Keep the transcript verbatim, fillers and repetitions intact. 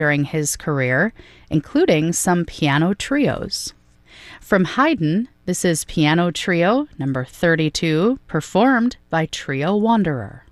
during his career, including some piano trios. From Haydn, this is Piano Trio number thirty-two, performed by Trio Wanderer.